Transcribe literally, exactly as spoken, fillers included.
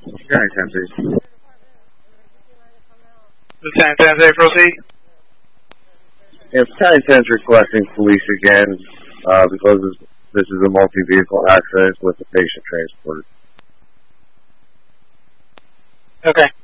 Lieutenant ten three. Lieutenant ten three, proceed. Yeah, Lieutenant ten is requesting police again uh, because this, this is a multi-vehicle accident with a patient transport. Okay.